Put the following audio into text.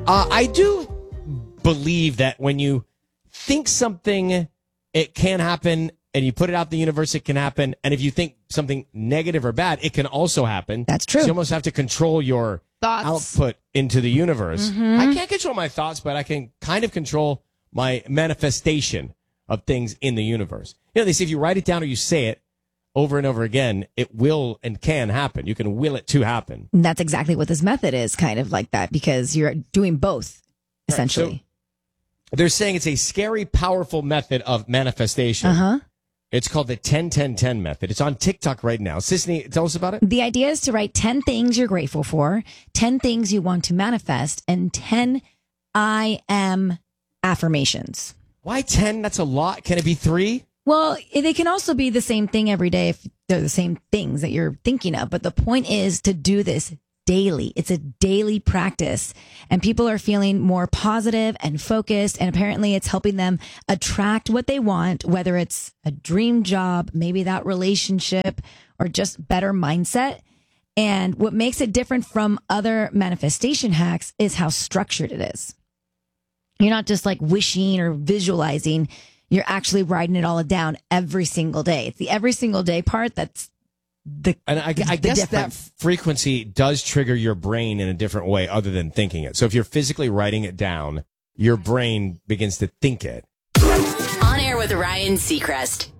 I do believe that when you think something, it can happen, and you put it out in the universe, it can happen. And if you think something negative or bad, it can also happen. That's true. So you almost have to control your Thoughts. output into the universe. I can't control my thoughts, but I can kind of control my manifestation of things in the universe. You know, they say if you write it down or you say it over and over again, it will and can happen. You can will it to happen. And that's exactly what this method is, kind of like that, because you're doing both, essentially. Right, so they're saying it's a scary, powerful method of manifestation. Uh-huh. It's called the 10-10-10 method. It's on TikTok right now. Sisney, tell us about it. The idea is to write 10 things you're grateful for, 10 things you want to manifest, and 10 I am affirmations. Why 10? That's a lot. Can it be 3? Well, they can also be the same thing every day if they're the same things that you're thinking of. But the point is to do this daily. It's a daily practice, and people are feeling more positive and focused. And apparently it's helping them attract what they want, whether it's a dream job, maybe that relationship, or just better mindset. And what makes it different from other manifestation hacks is how structured it is. You're not just like wishing or visualizing. You're actually writing it all down every single day. It's the every single day part that's And I guess that difference. frequency does trigger your brain in a different way other than thinking it. So if you're physically writing it down, your brain begins to think it. On air with Ryan Seacrest.